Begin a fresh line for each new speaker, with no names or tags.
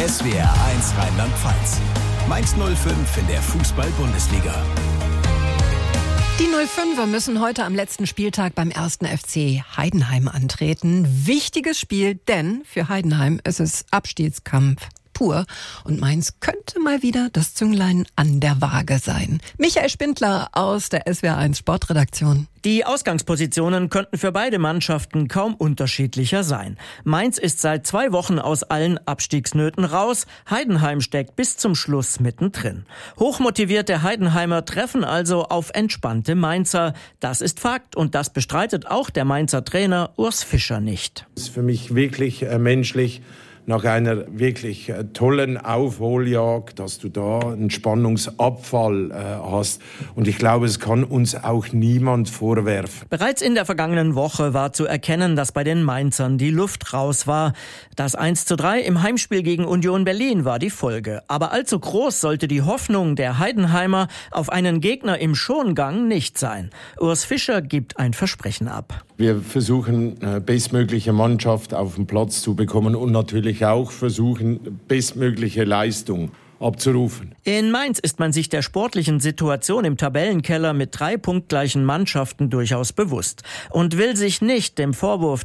SWR 1 Rheinland-Pfalz. Mainz 05 in der Fußball-Bundesliga.
Die 05er müssen heute am letzten Spieltag beim 1. FC Heidenheim antreten. Wichtiges Spiel, denn für Heidenheim ist es Abstiegskampf pur. Und Mainz könnte mal wieder das Zünglein an der Waage sein. Michael Spindler aus der SWR 1 Sportredaktion.
Die Ausgangspositionen könnten für beide Mannschaften kaum unterschiedlicher sein. Mainz ist seit 2 Wochen aus allen Abstiegsnöten raus. Heidenheim steckt bis zum Schluss mittendrin. Hochmotivierte Heidenheimer treffen also auf entspannte Mainzer. Das ist Fakt und das bestreitet auch der Mainzer Trainer Urs Fischer nicht.
Das ist für mich wirklich menschlich. Nach einer wirklich tollen Aufholjagd, dass du da einen Spannungsabfall hast. Und ich glaube, es kann uns auch niemand vorwerfen.
Bereits in der vergangenen Woche war zu erkennen, dass bei den Mainzern die Luft raus war. Das 1:3 im Heimspiel gegen Union Berlin war die Folge. Aber allzu groß sollte die Hoffnung der Heidenheimer auf einen Gegner im Schongang nicht sein. Urs Fischer gibt ein Versprechen ab.
Wir versuchen, bestmögliche Mannschaft auf den Platz zu bekommen und natürlich auch versuchen, bestmögliche Leistung abzurufen.
In Mainz ist man sich der sportlichen Situation im Tabellenkeller mit 3 punktgleichen Mannschaften durchaus bewusst und will sich nicht dem Vorwurf